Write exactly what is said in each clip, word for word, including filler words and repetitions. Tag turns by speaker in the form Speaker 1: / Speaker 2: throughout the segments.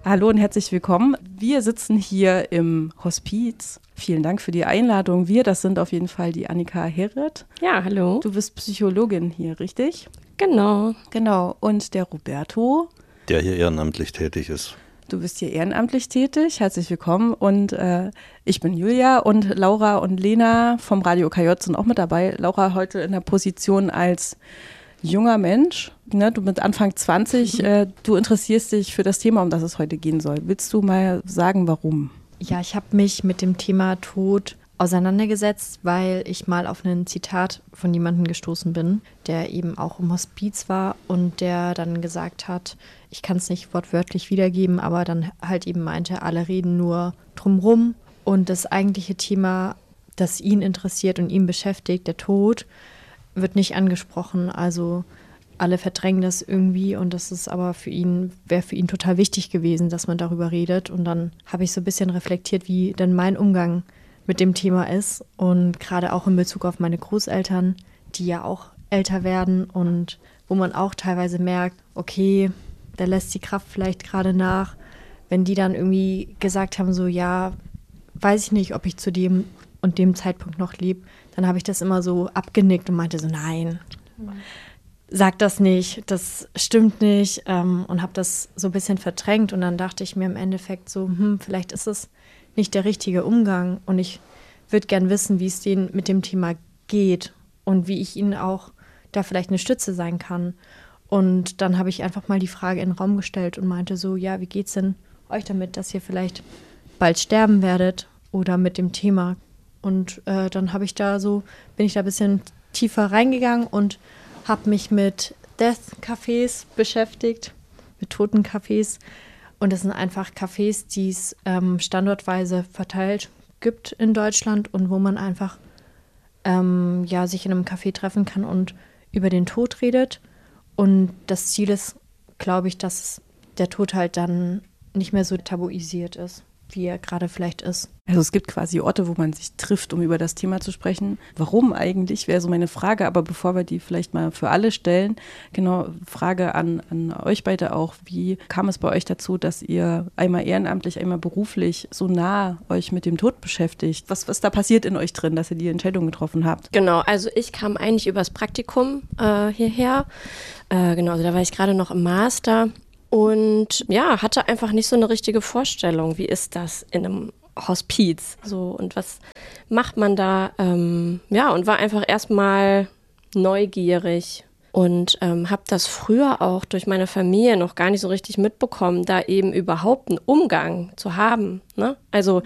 Speaker 1: Hallo und herzlich willkommen. Wir sitzen hier im Hospiz. Vielen Dank für die Einladung. Wir, das sind auf jeden Fall die Annika Herret.
Speaker 2: Ja, hallo.
Speaker 1: Du bist Psychologin hier, richtig?
Speaker 2: Genau.
Speaker 1: Genau. Und der Roberto.
Speaker 3: Der hier ehrenamtlich tätig ist.
Speaker 1: Du bist hier ehrenamtlich tätig. Herzlich willkommen. Und äh, ich bin Julia und Laura und Lena vom Radio K J sind auch mit dabei. Laura heute in der Position als junger Mensch, ne, du mit Anfang zwanzig, äh, du interessierst dich für das Thema, um das es heute gehen soll. Willst du mal sagen, warum?
Speaker 4: Ja, ich habe mich mit dem Thema Tod auseinandergesetzt, weil ich mal auf ein Zitat von jemandem gestoßen bin, der eben auch im Hospiz war und der dann gesagt hat, ich kann es nicht wortwörtlich wiedergeben, aber dann halt eben meinte, alle reden nur drumrum und das eigentliche Thema, das ihn interessiert und ihn beschäftigt, der Tod, wird nicht angesprochen, also alle verdrängen das irgendwie und das ist aber für ihn, wäre für ihn total wichtig gewesen, dass man darüber redet und dann habe ich so ein bisschen reflektiert, wie denn mein Umgang mit dem Thema ist und gerade auch in Bezug auf meine Großeltern, die ja auch älter werden und wo man auch teilweise merkt, okay, da lässt die Kraft vielleicht gerade nach, wenn die dann irgendwie gesagt haben, so ja, weiß ich nicht, ob ich zu dem und dem Zeitpunkt noch lebe, dann habe ich das immer so abgenickt und meinte so, nein, sag das nicht, das stimmt nicht ähm, und habe das so ein bisschen verdrängt und dann dachte ich mir im Endeffekt so, hm, vielleicht ist es nicht der richtige Umgang und ich würde gern wissen, wie es denen mit dem Thema geht und wie ich ihnen auch da vielleicht eine Stütze sein kann. Und dann habe ich einfach mal die Frage in den Raum gestellt und meinte so, ja, wie geht's denn euch damit, dass ihr vielleicht bald sterben werdet oder mit dem Thema? Und äh, dann habe ich da so, bin ich da ein bisschen tiefer reingegangen und habe mich mit Death-Cafés beschäftigt, mit Totencafés. Und das sind einfach Cafés, die es ähm, standortweise verteilt gibt in Deutschland und wo man einfach ähm, ja, sich in einem Café treffen kann und über den Tod redet. Und das Ziel ist, glaube ich, dass der Tod halt dann nicht mehr so tabuisiert ist, wie er gerade vielleicht ist.
Speaker 1: Also es gibt quasi Orte, wo man sich trifft, um über das Thema zu sprechen. Warum eigentlich, wäre so meine Frage. Aber bevor wir die vielleicht mal für alle stellen, genau, Frage an, an euch beide auch. Wie kam es bei euch dazu, dass ihr einmal ehrenamtlich, einmal beruflich so nah euch mit dem Tod beschäftigt? Was ist da passiert in euch drin, dass ihr die Entscheidung getroffen habt?
Speaker 2: Genau, also ich kam eigentlich übers Praktikum äh, hierher. Äh, genau, also da war ich gerade noch im Master. Und ja, hatte einfach nicht so eine richtige Vorstellung, wie ist das in einem Hospiz so und was macht man da? Ähm, ja, und war einfach erstmal neugierig und ähm, habe das früher auch durch meine Familie noch gar nicht so richtig mitbekommen, da eben überhaupt einen Umgang zu haben. Ne? Also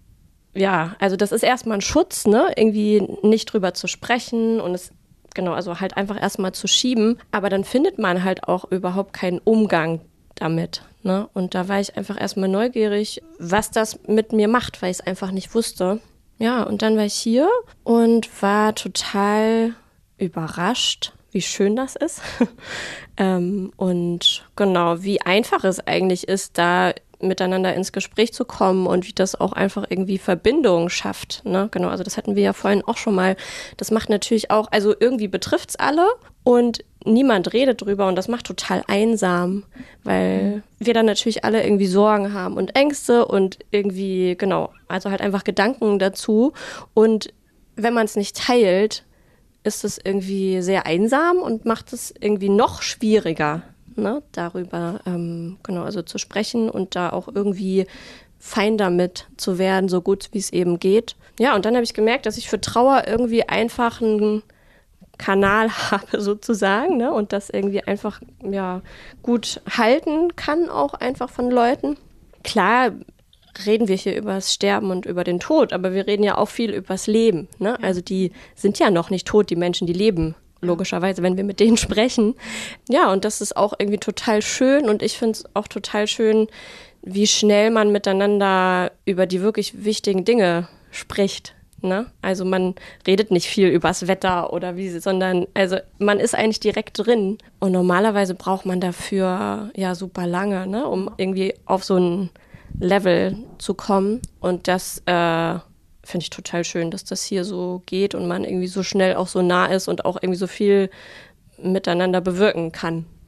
Speaker 2: ja, also das ist erstmal ein Schutz, ne? Irgendwie nicht drüber zu sprechen und es Genau, also halt einfach erstmal zu schieben, aber dann findet man halt auch überhaupt keinen Umgang damit. Ne? Und da war ich einfach erstmal neugierig, was das mit mir macht, weil ich es einfach nicht wusste. Ja, und dann war ich hier und war total überrascht, wie schön das ist. ähm, und genau, wie einfach es eigentlich ist, da miteinander ins Gespräch zu kommen und wie das auch einfach irgendwie Verbindungen schafft. Ne? Genau, also das hatten wir ja vorhin auch schon mal. Das macht natürlich auch, also irgendwie betrifft es alle und niemand redet drüber und das macht total einsam, weil wir dann natürlich alle irgendwie Sorgen haben und Ängste und irgendwie, genau, also halt einfach Gedanken dazu und wenn man es nicht teilt, ist es irgendwie sehr einsam und macht es irgendwie noch schwieriger, ne, darüber ähm, genau, also zu sprechen und da auch irgendwie fein damit zu werden, so gut wie es eben geht. Ja, und dann habe ich gemerkt, dass ich für Trauer irgendwie einfach einen Kanal habe sozusagen, ne, und das irgendwie einfach ja gut halten kann auch einfach von Leuten. Klar reden wir hier über das Sterben und über den Tod, aber wir reden ja auch viel über das Leben, ne? Ja. Also die sind ja noch nicht tot, die Menschen, die leben. Logischerweise, wenn wir mit denen sprechen. Ja, und das ist auch irgendwie total schön und ich finde es auch total schön, wie schnell man miteinander über die wirklich wichtigen Dinge spricht. Ne? Also man redet nicht viel übers Wetter oder wie, sondern also man ist eigentlich direkt drin. Und normalerweise braucht man dafür ja super lange, ne, um irgendwie auf so ein Level zu kommen. Und das äh, finde ich total schön, dass das hier so geht und man irgendwie so schnell auch so nah ist und auch irgendwie so viel miteinander bewirken kann.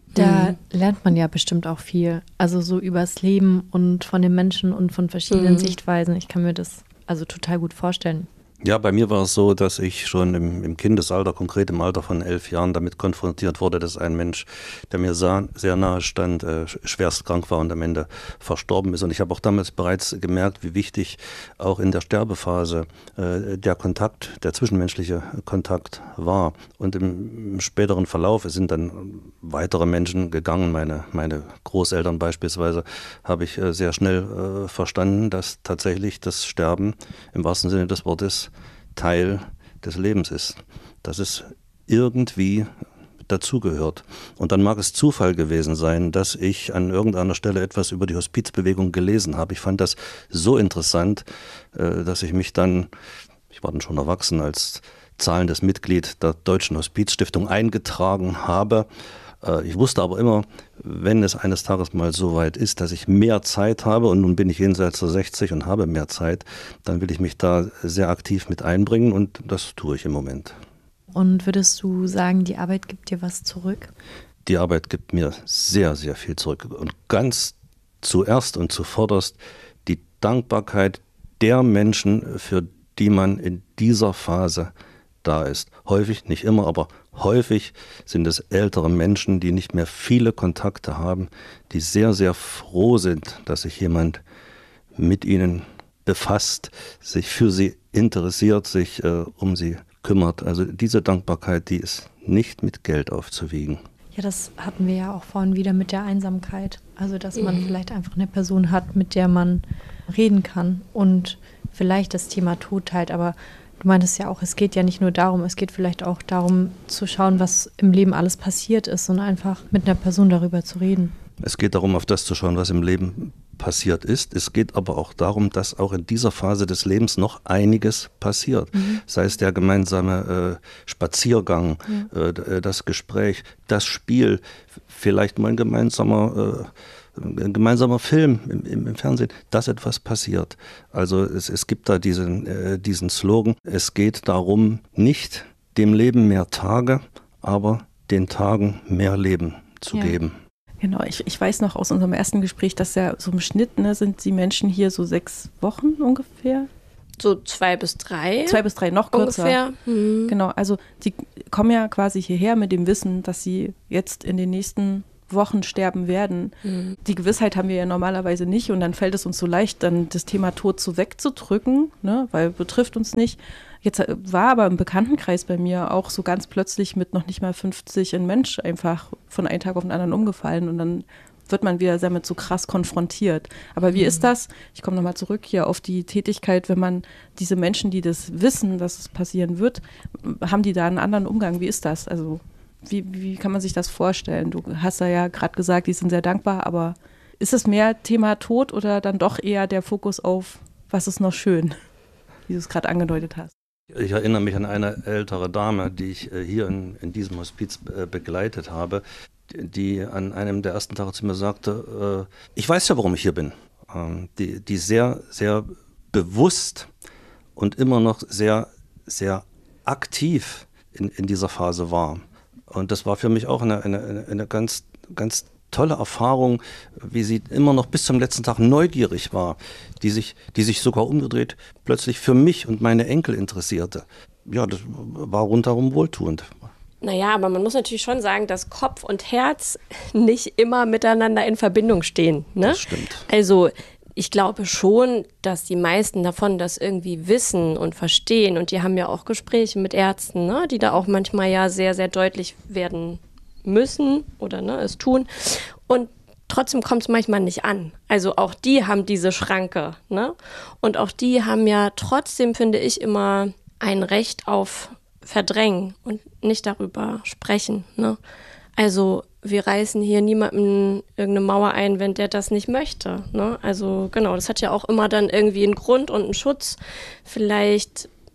Speaker 4: Da lernt man ja bestimmt auch viel. Also so übers Leben und von den Menschen und von verschiedenen mhm. Sichtweisen. Ich kann mir das also total gut vorstellen.
Speaker 3: Ja, bei mir war es so, dass ich schon im, im Kindesalter, konkret im Alter von elf Jahren, damit konfrontiert wurde, dass ein Mensch, der mir sah, sehr nahe stand, äh, schwerst krank war und am Ende verstorben ist. Und ich habe auch damals bereits gemerkt, wie wichtig auch in der Sterbephase äh, der Kontakt, der zwischenmenschliche Kontakt war. Und im, im späteren Verlauf, es sind dann weitere Menschen gegangen, meine, meine Großeltern beispielsweise, habe ich äh, sehr schnell äh, verstanden, dass tatsächlich das Sterben im wahrsten Sinne des Wortes Teil des Lebens ist, dass es irgendwie dazugehört. Und dann mag es Zufall gewesen sein, dass ich an irgendeiner Stelle etwas über die Hospizbewegung gelesen habe. Ich fand das so interessant, dass ich mich dann, ich war dann schon erwachsen, als zahlendes Mitglied der Deutschen Hospizstiftung eingetragen habe. Ich wusste aber immer, wenn es eines Tages mal so weit ist, dass ich mehr Zeit habe, und nun bin ich jenseits der sechzig und habe mehr Zeit, dann will ich mich da sehr aktiv mit einbringen, und das tue ich im Moment.
Speaker 4: Und würdest du sagen, die Arbeit gibt dir was zurück?
Speaker 3: Die Arbeit gibt mir sehr, sehr viel zurück. Und ganz zuerst und zuvorderst die Dankbarkeit der Menschen, für die man in dieser Phase da ist. Häufig, nicht immer, aber häufig sind es ältere Menschen, die nicht mehr viele Kontakte haben, die sehr, sehr froh sind, dass sich jemand mit ihnen befasst, sich für sie interessiert, sich äh, um sie kümmert. Also diese Dankbarkeit, die ist nicht mit Geld aufzuwiegen.
Speaker 4: Ja, das hatten wir ja auch vorhin wieder mit der Einsamkeit. Also, dass man mhm. vielleicht einfach eine Person hat, mit der man reden kann und vielleicht das Thema Tod teilt, aber du meintest ja auch, es geht ja nicht nur darum, es geht vielleicht auch darum zu schauen, was im Leben alles passiert ist und einfach mit einer Person darüber zu reden.
Speaker 3: Es geht darum, auf das zu schauen, was im Leben passiert ist. Es geht aber auch darum, dass auch in dieser Phase des Lebens noch einiges passiert. Mhm. Sei es der gemeinsame äh, Spaziergang, ja. äh, das Gespräch, das Spiel, vielleicht mal ein gemeinsamer äh, ein gemeinsamer Film im, im, im Fernsehen, dass etwas passiert. Also es, es gibt da diesen, äh, diesen Slogan, es geht darum, nicht dem Leben mehr Tage, aber den Tagen mehr Leben zu ja. geben.
Speaker 1: Genau, ich, ich weiß noch aus unserem ersten Gespräch, dass ja so im Schnitt, ne, sind die Menschen hier so sechs Wochen ungefähr.
Speaker 2: So zwei bis drei.
Speaker 1: Zwei bis drei, noch kürzer.
Speaker 2: Ungefähr. Mhm.
Speaker 1: Genau, also die kommen ja quasi hierher mit dem Wissen, dass sie jetzt in den nächsten Wochen sterben werden. Mhm. Die Gewissheit haben wir ja normalerweise nicht, und dann fällt es uns so leicht, dann das Thema Tod so wegzudrücken, ne, weil betrifft uns nicht. Jetzt war aber im Bekanntenkreis bei mir auch so ganz plötzlich mit noch nicht mal fünfzig ein Mensch einfach von einem Tag auf den anderen umgefallen, und dann wird man wieder damit so krass konfrontiert. Aber wie mhm. ist das? Ich komme nochmal zurück hier auf die Tätigkeit, wenn man diese Menschen, die das wissen, dass es passieren wird, haben die da einen anderen Umgang? Wie ist das? Also Wie, wie kann man sich das vorstellen? Du hast ja gerade gesagt, die sind sehr dankbar, aber ist es mehr Thema Tod oder dann doch eher der Fokus auf, was ist noch schön, wie du es gerade angedeutet hast?
Speaker 3: Ich erinnere mich an eine ältere Dame, die ich hier in, in diesem Hospiz begleitet habe, die an einem der ersten Tage zu mir sagte, äh, ich weiß ja, warum ich hier bin. Ähm, die, die sehr, sehr bewusst und immer noch sehr, sehr aktiv in, in dieser Phase war. Und das war für mich auch eine, eine, eine ganz, ganz tolle Erfahrung, wie sie immer noch bis zum letzten Tag neugierig war, die sich, die sich sogar umgedreht plötzlich für mich und meine Enkel interessierte. Ja, das war rundherum wohltuend.
Speaker 2: Naja, aber man muss natürlich schon sagen, dass Kopf und Herz nicht immer miteinander in Verbindung stehen. Ne?
Speaker 3: Das stimmt.
Speaker 2: Also ich glaube schon, dass die meisten davon das irgendwie wissen und verstehen. Und die haben ja auch Gespräche mit Ärzten, ne, die da auch manchmal ja sehr, sehr deutlich werden müssen oder ne, es tun. Und trotzdem kommt es manchmal nicht an. Also auch die haben diese Schranke. Ne? Und auch die haben ja trotzdem, finde ich, immer ein Recht auf Verdrängen und nicht darüber sprechen. Ne? Also wir reißen hier niemandem irgendeine Mauer ein, wenn der das nicht möchte. Ne? Also genau, das hat ja auch immer dann irgendwie einen Grund und einen Schutz. Vielleicht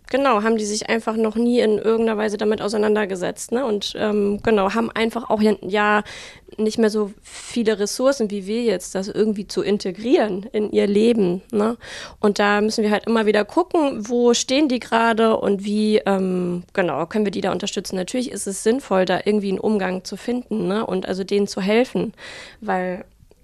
Speaker 2: genau, haben die sich einfach noch nie in irgendeiner Weise damit auseinandergesetzt, ne? Und ähm, genau, haben einfach auch ja, ja nicht mehr so viele Ressourcen wie wir jetzt, das irgendwie zu integrieren in ihr Leben, ne? Und da müssen wir halt immer wieder gucken, wo stehen die gerade und wie, ähm, genau, können wir die da unterstützen. Natürlich ist es sinnvoll, da irgendwie einen Umgang zu finden, ne? Und also denen zu helfen, weil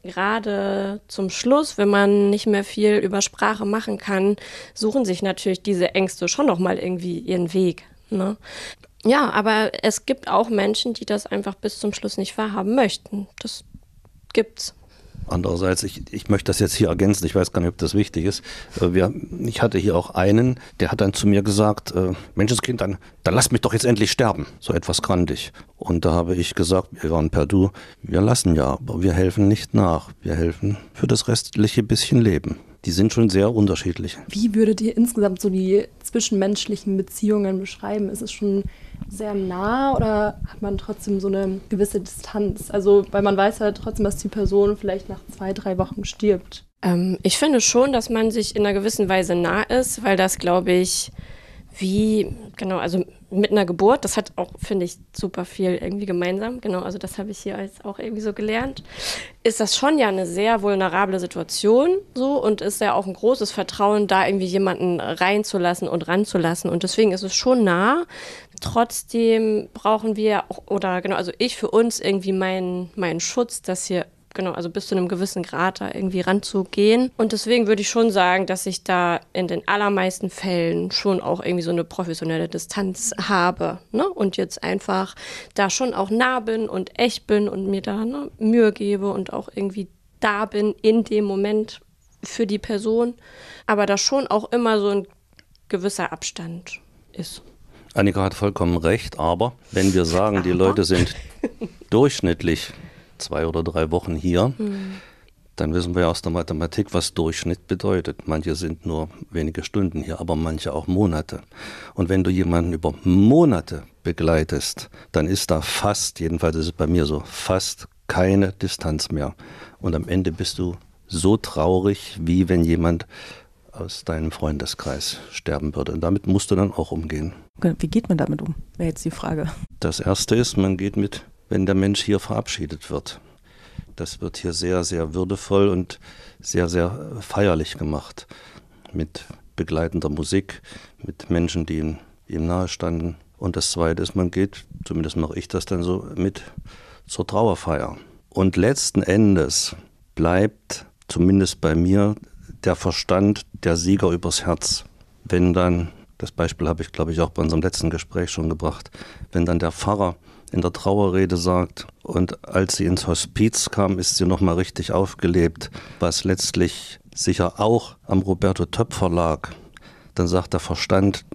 Speaker 2: gerade zum Schluss, wenn man nicht mehr viel über Sprache machen kann, suchen sich natürlich diese Ängste schon noch mal irgendwie ihren Weg, ne? Ja, aber es gibt auch Menschen, die das einfach bis zum Schluss nicht wahrhaben möchten. Das gibt's.
Speaker 3: Andererseits, ich, ich möchte das jetzt hier ergänzen, ich weiß gar nicht, ob das wichtig ist. Wir, ich hatte hier auch einen, der hat dann zu mir gesagt, äh, Menschenskind, dann, dann lass mich doch jetzt endlich sterben. So etwas grandig. Und da habe ich gesagt, wir waren per Du, wir lassen ja, aber wir helfen nicht nach. Wir helfen für das restliche bisschen Leben. Die sind schon sehr unterschiedlich.
Speaker 5: Wie würdet ihr insgesamt so die zwischenmenschlichen Beziehungen beschreiben? Ist es schon sehr nah oder hat man trotzdem so eine gewisse Distanz? Also, weil man weiß halt trotzdem, dass die Person vielleicht nach zwei, drei Wochen stirbt.
Speaker 2: Ähm, ich finde schon, dass man sich in einer gewissen Weise nah ist, weil das, glaube ich, wie, genau, also mit einer Geburt, das hat auch, finde ich, super viel irgendwie gemeinsam. Genau, also das habe ich hier jetzt auch irgendwie so gelernt. Ist das schon ja eine sehr vulnerable Situation so und ist ja auch ein großes Vertrauen, da irgendwie jemanden reinzulassen und ranzulassen. Und deswegen ist es schon nah. Trotzdem brauchen wir auch, oder genau, also ich für uns irgendwie meinen meinen Schutz, dass hier genau, also bis zu einem gewissen Grad da irgendwie ranzugehen. Und deswegen würde ich schon sagen, dass ich da in den allermeisten Fällen schon auch irgendwie so eine professionelle Distanz habe, ne? Und jetzt einfach da schon auch nah bin und echt bin und mir da ne, Mühe gebe und auch irgendwie da bin in dem Moment für die Person. Aber da schon auch immer so ein gewisser Abstand ist.
Speaker 3: Annika hat vollkommen recht, aber wenn wir sagen, aber? die Leute sind durchschnittlich zwei oder drei Wochen hier, hm. dann wissen wir aus der Mathematik, was Durchschnitt bedeutet. Manche sind nur wenige Stunden hier, aber manche auch Monate. Und wenn du jemanden über Monate begleitest, dann ist da fast, jedenfalls ist es bei mir so, fast keine Distanz mehr. Und am Ende bist du so traurig, wie wenn jemand aus deinem Freundeskreis sterben würde. Und damit musst du dann auch umgehen.
Speaker 1: Wie geht man damit um? Wäre jetzt die Frage.
Speaker 3: Das Erste ist, man geht mit, wenn der Mensch hier verabschiedet wird. Das wird hier sehr, sehr würdevoll und sehr, sehr feierlich gemacht. Mit begleitender Musik, mit Menschen, die ihm, ihm nahestanden. Und das Zweite ist, man geht, zumindest mache ich das dann so, mit zur Trauerfeier. Und letzten Endes bleibt, zumindest bei mir, der Verstand der Sieger übers Herz. Wenn dann, das Beispiel habe ich, glaube ich, auch bei unserem letzten Gespräch schon gebracht, wenn dann der Pfarrer in der Trauerrede sagt, und als sie ins Hospiz kam, ist sie nochmal richtig aufgelebt, was letztlich sicher auch am Roberto Töpfer lag, dann sagt der Verstand,